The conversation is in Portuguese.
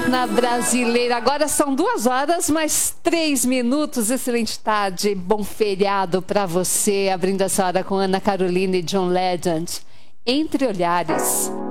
Na Brasileira, agora são 2 horas, mais 3 minutos. Excelente tarde, bom feriado para você. Abrindo essa hora com Ana Carolina e John Legend. Entre Olhares.